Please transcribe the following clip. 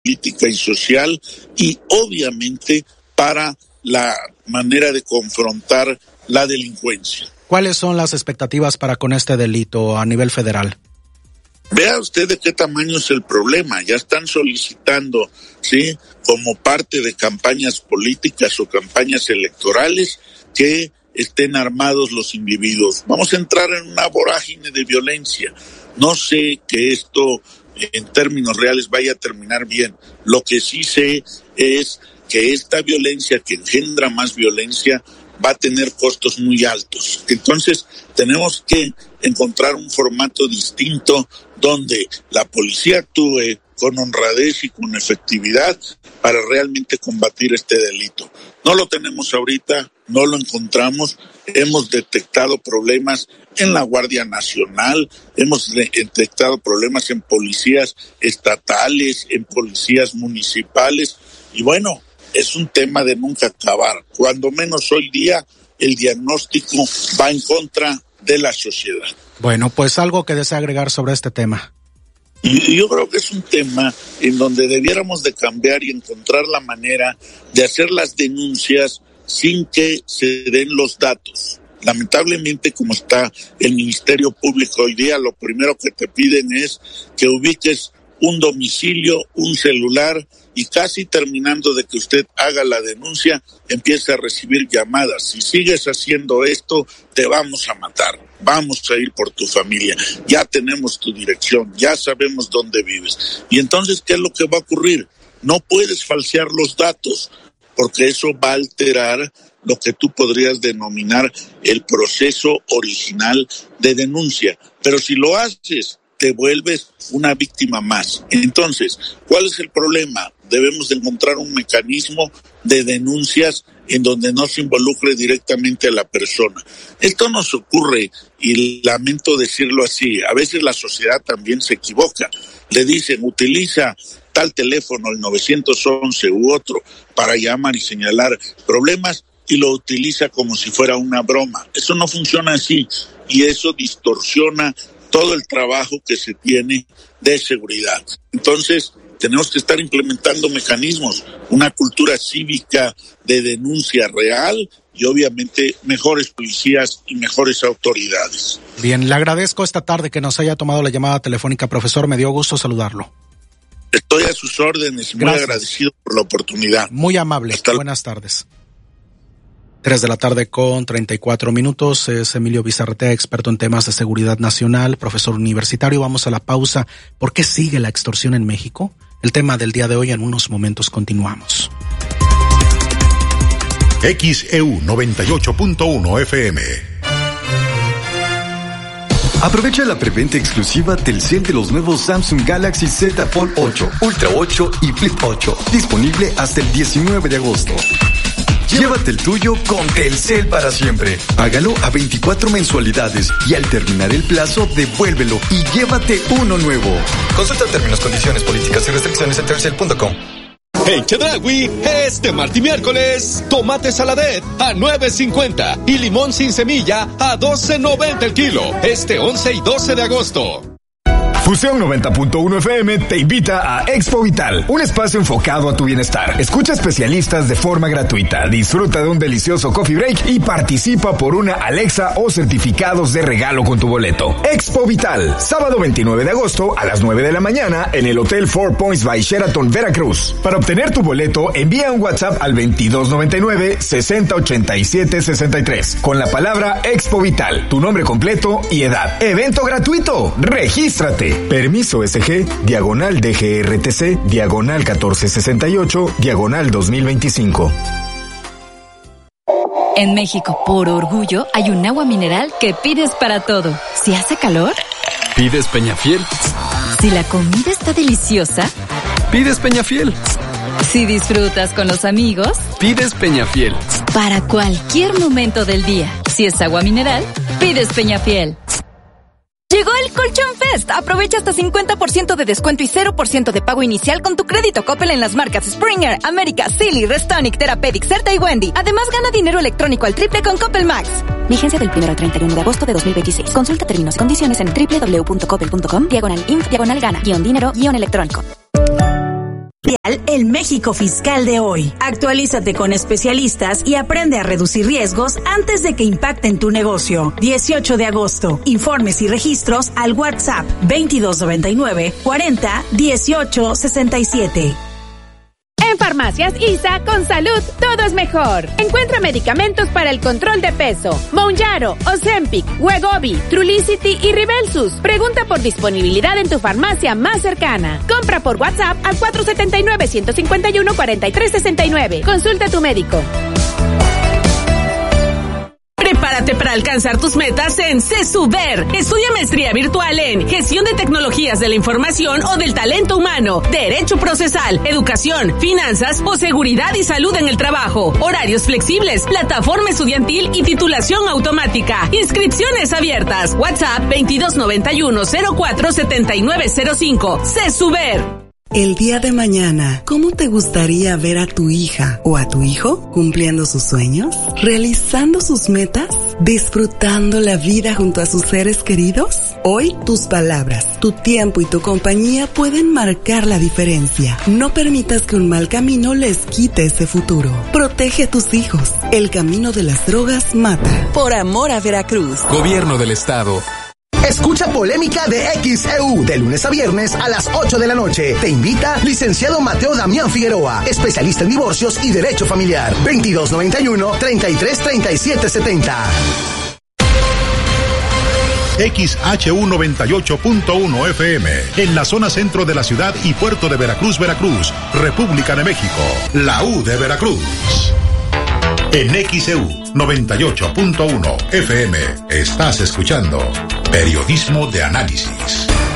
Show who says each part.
Speaker 1: política y social y obviamente para la manera de confrontar la delincuencia.
Speaker 2: ¿Cuáles son las expectativas para con este delito a nivel federal?
Speaker 1: Vea usted de qué tamaño es el problema. Ya están solicitando, ¿sí?, como parte de campañas políticas o campañas electorales, que estén armados los individuos. Vamos a entrar en una vorágine de violencia. No sé que esto en términos reales vaya a terminar bien. Lo que sí sé es que esta violencia que engendra más violencia va a tener costos muy altos. Entonces tenemos que encontrar un formato distinto donde la policía actúe con honradez y con efectividad para realmente combatir este delito. No lo tenemos ahorita, no lo encontramos. Hemos detectado problemas en la Guardia Nacional, hemos detectado problemas en policías estatales, en policías municipales, y bueno, es un tema de nunca acabar. Cuando menos hoy día el diagnóstico va en contra de la sociedad.
Speaker 2: Bueno, pues algo que desea agregar sobre este tema.
Speaker 1: Y yo creo que es un tema en donde debiéramos de cambiar y encontrar la manera de hacer las denuncias sin que se den los datos. Lamentablemente, como está el Ministerio Público hoy día, lo primero que te piden es que ubiques un domicilio, un celular, y casi terminando de que usted haga la denuncia, empieza a recibir llamadas. Si sigues haciendo esto, te vamos a matar, vamos a ir por tu familia, ya tenemos tu dirección, ya sabemos dónde vives. Y entonces, ¿qué es lo que va a ocurrir? No puedes falsear los datos, porque eso va a alterar lo que tú podrías denominar el proceso original de denuncia. Pero si lo haces, te vuelves una víctima más. Entonces, ¿cuál es el problema? Debemos de encontrar un mecanismo de denuncias en donde no se involucre directamente a la persona. Esto nos ocurre, y lamento decirlo así, a veces la sociedad también se equivoca. Le dicen, utiliza tal teléfono, el 911 u otro, para llamar y señalar problemas, y lo utiliza como si fuera una broma. Eso no funciona así, y eso distorsiona todo el trabajo que se tiene de seguridad. Entonces, tenemos que estar implementando mecanismos, una cultura cívica de denuncia real y obviamente mejores policías y mejores autoridades.
Speaker 2: Bien, le agradezco esta tarde que nos haya tomado la llamada telefónica, profesor. Me dio gusto saludarlo.
Speaker 1: Estoy a sus órdenes, muy agradecido por la oportunidad.
Speaker 2: Muy amable. Buenas tardes. 3:34 p.m. Es Emilio Bizarretea, experto en temas de seguridad nacional, profesor universitario. Vamos a la pausa. ¿Por qué sigue la extorsión en México? El tema del día de hoy, en unos momentos continuamos.
Speaker 3: XEU 98.1 FM.
Speaker 4: Aprovecha la preventa exclusiva Telcel de los nuevos Samsung Galaxy Z Fold 8, Ultra 8 y Flip 8. Disponible hasta el 19 de agosto. Llévate el tuyo con Telcel para siempre. Págalo a 24 mensualidades y al terminar el plazo, devuélvelo y llévate uno nuevo. Consulta términos, condiciones, políticas y restricciones en telcel.com.
Speaker 5: En Chedraui, este martes y miércoles, tomate saladet a $9.50 y limón sin semilla a $12.90 el kilo. Este 11 y 12 de agosto.
Speaker 6: Fusión 90.1 FM te invita a Expo Vital, un espacio enfocado a tu bienestar. Escucha especialistas de forma gratuita, disfruta de un delicioso coffee break y participa por una Alexa o certificados de regalo con tu boleto. Expo Vital, sábado 29 de agosto a las 9 de la mañana en el Hotel Four Points by Sheraton, Veracruz. Para obtener tu boleto, envía un WhatsApp al 2299-6087-63 con la palabra Expo Vital, tu nombre completo y edad. Evento gratuito. Regístrate. Permiso SG, diagonal DGRTC, diagonal 1468, diagonal 2025.
Speaker 7: En México, por orgullo, hay un agua mineral que pides para todo. Si hace calor,
Speaker 8: pides Peñafiel.
Speaker 7: Si la comida está deliciosa,
Speaker 8: pides Peñafiel.
Speaker 7: Si disfrutas con los amigos,
Speaker 8: pides Peñafiel.
Speaker 7: Para cualquier momento del día, si es agua mineral, pides Peñafiel. Llegó el Colchón Fest. Aprovecha hasta 50% de descuento y 0% de pago inicial con tu crédito Coppel en las marcas Springer, América, Silly, Restonic, Therapeutic, Certa y Wendy. Además, gana dinero electrónico al triple con Coppel Max. Vigencia del 1 al 31 de agosto de 2026. Consulta términos y condiciones en www.coppel.com/inf/gana-dinero-electrónico.
Speaker 9: El México fiscal de hoy. Actualízate con especialistas y aprende a reducir riesgos antes de que impacten tu negocio. 18 de agosto. Informes y registros al WhatsApp 2299 40 18 67.
Speaker 10: En Farmacias ISA, con salud, todo es mejor. Encuentra medicamentos para el control de peso. Mounjaro, Ozempic, Wegovy, Trulicity y Ribelsus. Pregunta por disponibilidad en tu farmacia más cercana. Compra por WhatsApp al 479-151-4369. Consulta a tu médico.
Speaker 11: Prepárate para alcanzar tus metas en CESUBER. Estudia maestría virtual en Gestión de Tecnologías de la Información o del Talento Humano, Derecho Procesal, Educación, Finanzas o Seguridad y Salud en el Trabajo. Horarios flexibles, plataforma estudiantil y titulación automática. Inscripciones abiertas. WhatsApp 2291-047905. CESUBER.
Speaker 12: El día de mañana, ¿cómo te gustaría ver a tu hija o a tu hijo cumpliendo sus sueños, realizando sus metas, disfrutando la vida junto a sus seres queridos? Hoy, tus palabras, tu tiempo y tu compañía pueden marcar la diferencia. No permitas que un mal camino les quite ese futuro. Protege a tus hijos. El camino de las drogas mata. Por amor a Veracruz.
Speaker 5: Gobierno del Estado.
Speaker 13: Escucha Polémica de XEU de lunes a viernes a las 8 de la noche. Te invita licenciado Mateo Damián Figueroa, especialista en divorcios y derecho familiar. 2291-333770.
Speaker 3: XHU 98.1 FM, en la zona centro de la ciudad y puerto de Veracruz, Veracruz, República de México, la U de Veracruz. En XEU 98.1 FM estás escuchando Periodismo de Análisis.